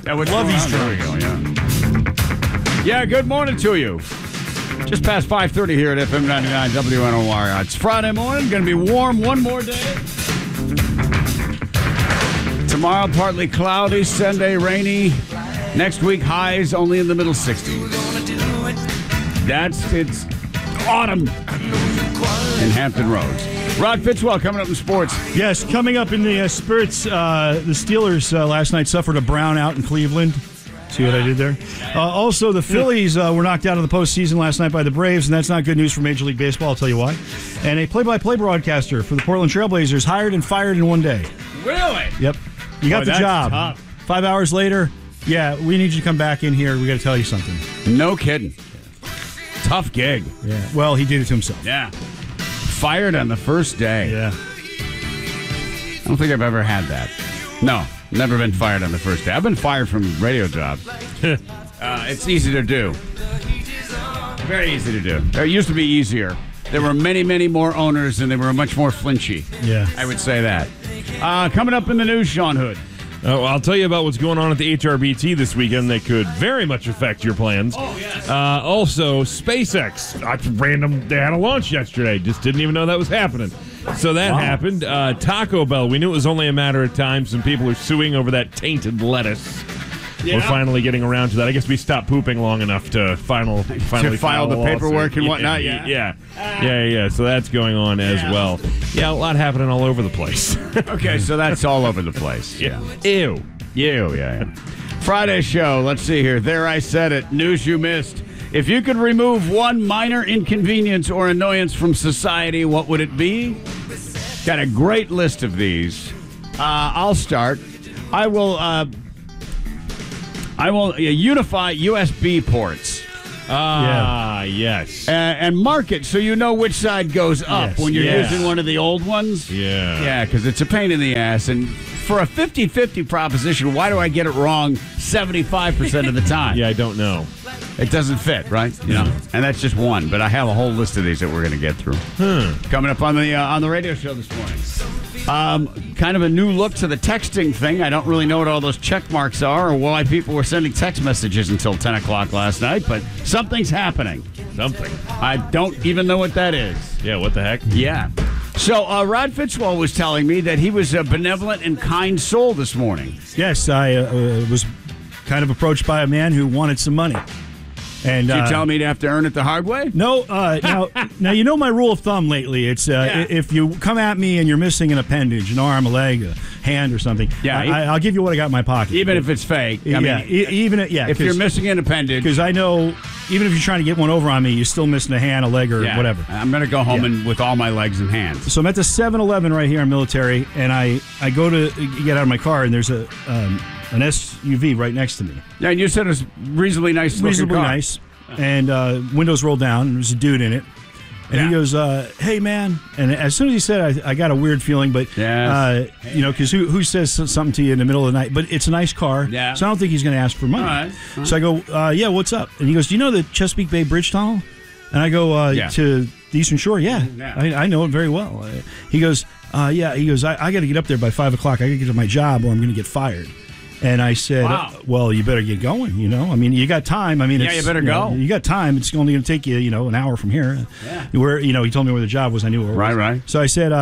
Yeah, love Easter eggs. Yeah, good morning to you. Just past 5:30 here at FM 99 WNOR. It's Friday morning. Going to be warm one more day. Tomorrow, partly cloudy. Sunday, rainy. Next week, highs only in the middle 60s. It's autumn in Hampton Roads. Rod Fitzwell coming up in sports. Yes, coming up in the Spirits, the Steelers last night suffered a brownout in Cleveland. See what I did there? Also, the Phillies were knocked out of the postseason last night by the Braves, and that's not good news for Major League Baseball. I'll tell you why. And a play-by-play broadcaster for the Portland Trailblazers hired and fired in one day. Really? Yep. You got the job. Tough. 5 hours later, yeah, we need you to come back in here. We got to tell you something. No kidding. Tough gig. Yeah. Well, he did it to himself. Yeah. Fired on the first day. Yeah. I don't think I've ever had that. No. Never been fired on the first day. I've been fired from radio jobs. It's easy to do. Very easy to do. It used to be easier. There were many, many more owners, and they were much more flinchy. Yeah. I would say that. Coming up in the news, Sean Hood. I'll tell you about what's going on at the HRBT this weekend that could very much affect your plans. Oh, yes. Also, SpaceX. Random. They had a launch yesterday. Just didn't even know that was happening. So that happened. Taco Bell. We knew it was only a matter of time. Some people are suing over that tainted lettuce. Yeah. We're finally getting around to that. I guess we stopped pooping long enough to finally file the paperwork and whatnot. Yeah. So that's going on as well. Yeah, a lot happening all over the place. Okay, so that's all over the place. Yeah. Ew. Yeah. Friday show. Let's see here. There I said it. News you missed. If you could remove one minor inconvenience or annoyance from society, what would it be? Got a great list of these. I'll start. I will unify USB ports. Yes. And mark it so you know which side goes up when you're using one of the old ones. Yeah. Yeah, because it's a pain in the ass. And for a 50-50 proposition, why do I get it wrong 75% of the time? Yeah, I don't know. It doesn't fit, right? You know, and that's just one. But I have a whole list of these that we're going to get through. Coming up on the radio show this morning. Kind of a new look to the texting thing. I don't really know what all those check marks are or why people were sending text messages until 10 o'clock last night, but something's happening. Something. I don't even know what that is. Yeah, what the heck? Yeah. So Rod Fitzwell was telling me that he was a benevolent and kind soul this morning. Yes, I was kind of approached by a man who wanted some money. And did you tell me to have to earn it the hard way? No. Now you know my rule of thumb lately. It's if you come at me and you're missing an appendage, an arm, a leg, a hand, or something. Yeah, I'll give you what I got in my pocket, even if it's fake. If you're missing an appendage, because I know even if you're trying to get one over on me, you're still missing a hand, a leg, or whatever. I'm going to go home and with all my legs and hands. So I'm at the 7-Eleven right here in Military, and I go to get out of my car, and there's an SUV right next to me. Yeah, and you said it was reasonably nice. Reasonably nice. And windows rolled down, and there's a dude in it. And he goes, hey, man. And as soon as he said it, I got a weird feeling, but, because who says something to you in the middle of the night? But it's a nice car, so I don't think he's going to ask for money. All right. So I go, what's up? And he goes, do you know the Chesapeake Bay Bridge Tunnel? And I go, to the Eastern Shore? Yeah. I know it very well. He goes, He goes, I got to get up there by 5 o'clock. I got to get to my job or I'm going to get fired. And I said, well, you better get going, I mean, you got time. I mean, you better go. You got time. It's only going to take you, an hour from here. Yeah. He told me where the job was. I knew where it was. Right. So I said,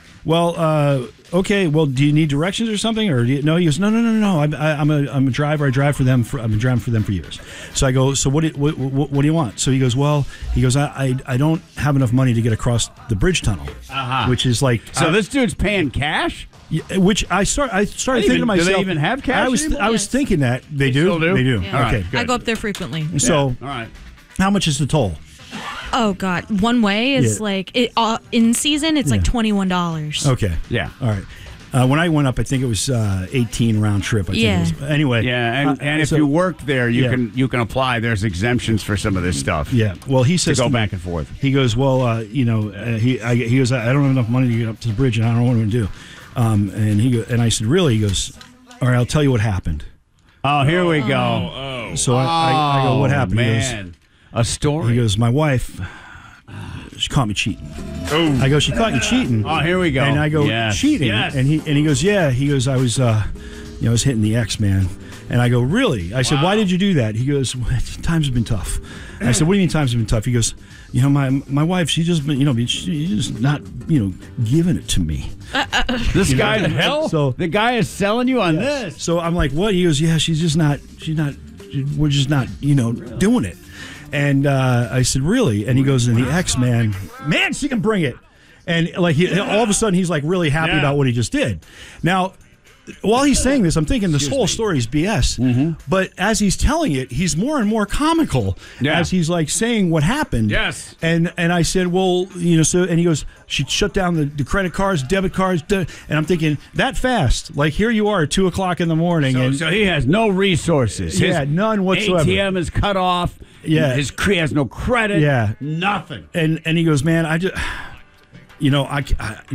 okay, well, do you need directions or something? Or no? He goes, no. I'm a driver. I've been driving for them for years. So I go, so what do you want? So he goes, I don't have enough money to get across the bridge tunnel, which is like. So this dude's paying cash? Yeah, which I started thinking to myself. Do they even have cash? I was thinking that they do. Still do? They do. Yeah. Okay, I go up there frequently. So, all right. How much is the toll? Oh God, one way is like in season. It's like $21. Okay. Yeah. All right. When I went up, I think it was 18 round trip. I think it was. Anyway. Yeah, and if you work there, you can apply. There's exemptions for some of this stuff. Yeah. Well, he says to go back and forth. He goes, well, he goes, I don't have enough money to get up to the bridge, and I don't know what I'm going to do. And I said, really? He goes, all right, I'll tell you what happened. Oh, here we go. So I go, what happened? Man. He goes, a story. He goes, my wife, she caught me cheating. Oh. I go, she caught you cheating. Oh, here we go. And I go, cheating? Yes. And he goes, yeah. He goes, I was I was hitting the X, man. And I go, really? I said, why did you do that? He goes, times have been tough. I said, what do you mean times have been tough? He goes, my wife, she's just been, she's just not, giving it to me. This guy, the hell? So the guy is selling you on this. So I'm like, what? He goes, yeah, we're just not, doing it. And I said, really? And he goes, and the X, man, she can bring it. And like all of a sudden, he's like really happy about what he just did. Now, while he's saying this, I'm thinking this whole story is BS. Mm-hmm. But as he's telling it, he's more and more comical as he's like saying what happened. Yes. And I said, well, so, and he goes, she shut down the credit cards, debit cards. And I'm thinking, that fast. Like, here you are at 2 o'clock in the morning. So he has no resources. None whatsoever. ATM is cut off. Yeah. He has no credit. Yeah. Nothing. And he goes, man, I just, you know how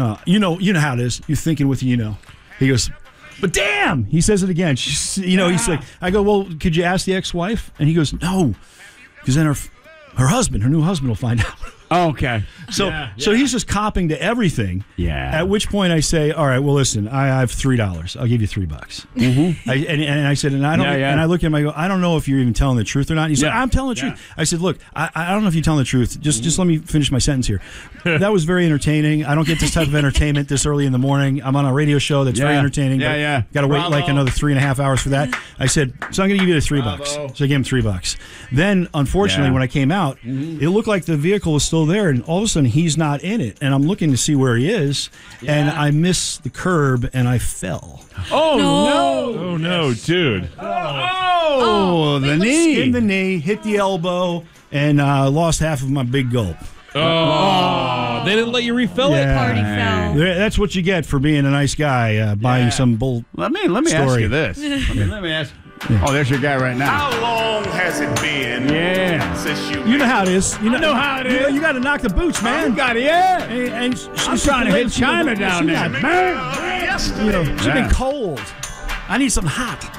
it is. You're thinking with He goes, but damn, he says it again. He's like, I go, well, could you ask the ex-wife? And he goes, no, because then her husband, her new husband, will find out. Oh, okay. So he's just copping to everything. Yeah. At which point I say, all right, well, listen, I have $3. I'll give you $3. Mm-hmm. And I said, and I look at him, I go, I don't know if you're even telling the truth or not. He said, I'm telling the truth. I said, look, I don't know if you're telling the truth. Just let me finish my sentence here. That was very entertaining. I don't get this type of entertainment this early in the morning. I'm on a radio show that's very entertaining. Yeah. Got to wait like another 3.5 hours for that. I said, so I'm going to give you the $3. So I gave him $3. Then, unfortunately, when I came out, it looked like the vehicle was still there, and all of a sudden he's not in it, and I'm looking to see where he is, and I miss the curb and I fell. Oh no, dude! The knee, skinned the knee, hit the elbow, and lost half of my big gulp. Oh, they didn't let you refill it. Party foul. That's what you get for being a nice guy, buying some bull. Let me ask you this. Let me ask. Oh, there's your guy right now. How long has it been since you know how it is. You know how it is. You got to knock the boots, man. You got it, And I'm trying to hit China down there. She's been cold. I need something hot.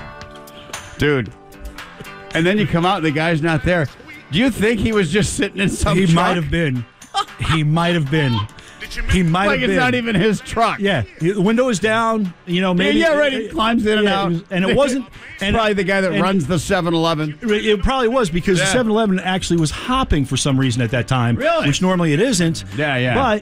Dude. And then you come out and the guy's not there. Do you think he was just sitting in some truck? He might have been. He might have been. Like it's not even his truck. Yeah, the window is down. Maybe. He climbs in and out. And it wasn't. And probably the guy that runs the 7-Eleven. It probably was because the 7-Eleven actually was hopping for some reason at that time. Really? Which normally it isn't. Yeah. But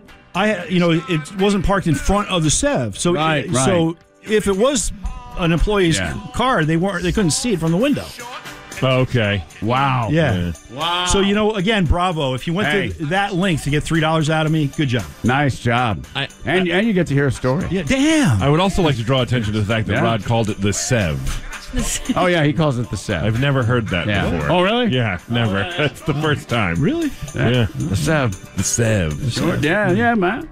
it wasn't parked in front of the Sev. So So if it was an employee's car, they couldn't see it from the window. Okay. Wow. Yeah. Wow. So, again, bravo. If you went to that length to get $3 out of me, good job. Nice job. And you get to hear a story. Yeah, damn. I would also like to draw attention to the fact that Rod called it the Sev. Oh, yeah, he calls it the Sev. I've never heard that before. Oh, really? Yeah, never. That's the first time. Really? Yeah. The Sev. The Sev. Sure. Yeah, man.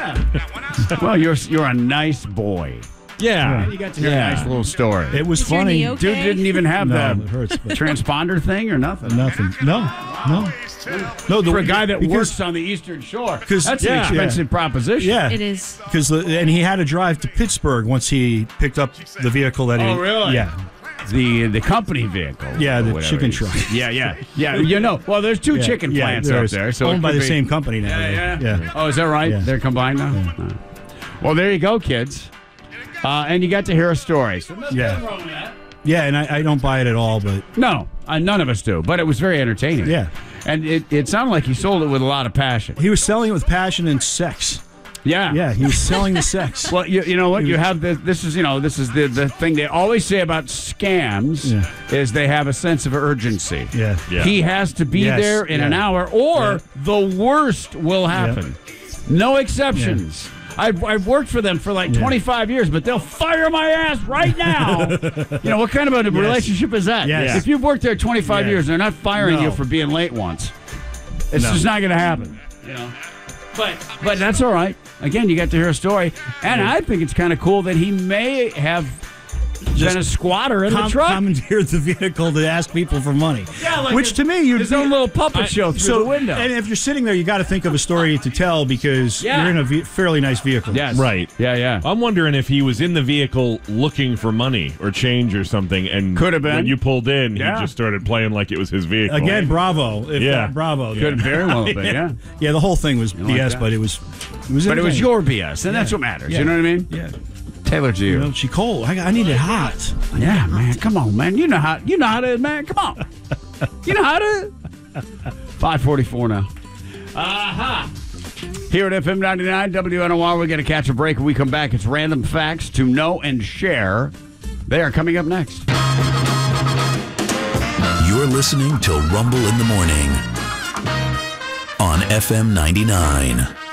Yeah. Well, you're a nice boy. Yeah. And you got to hear a nice little story. It was funny. Okay? Dude didn't even have it hurts, transponder thing or nothing. Nothing. No. For a guy that works on the Eastern Shore, that's an expensive proposition. Yeah, it is. And he had to drive to Pittsburgh once he picked up the vehicle that he. Oh, really? Yeah. The company vehicle. Yeah, the chicken truck. Yeah. Well, there's two chicken plants up there, so owned by the same company now. Yeah. Oh, is that right? Yeah. They're combined now. Yeah. Well, there you go, kids. And you got to hear a story. So yeah. Yeah, and I don't buy it at all, but no, none of us do. But it was very entertaining. Yeah, and it sounded like he sold it with a lot of passion. He was selling it with passion and sex. Yeah, he was selling the sex. Well, you know what? You have this is the thing they always say about scams is they have a sense of urgency. Yeah. He has to be there in an hour, or the worst will happen. No exceptions. Yeah. I've worked for them for like 25 years, but they'll fire my ass right now. What kind of a relationship is that? Yes. If you've worked there 25 years, they're not firing you for being late once. It's just not going to happen. But that's all right. Again, you got to hear a story, and I think it's kind of cool that he may have been a squatter in the truck. Commandeered the vehicle to ask people for money. Yeah, like which to me, you're his own little puppet show through the window. And if you're sitting there, you got to think of a story to tell because you're in a fairly nice vehicle. Yes. Right. Yeah. I'm wondering if he was in the vehicle looking for money or change or something, and could have been. When you pulled in, he just started playing like it was his vehicle. Again, bravo. Bravo. Could have very well been. Yeah. Yeah, the whole thing was BS, but it was. But it was your BS, and that's what matters. You know what I mean? Yeah. Tailored to you. She cold. I need it hot. Yeah, man. Come on, man. You know how to, man. Come on. You know how to. 5:44 now. Aha. Here at FM 99 WNOR, we're going to catch a break. When we come back, it's random facts to know and share. They are coming up next. You're listening to Rumble in the Morning on FM 99.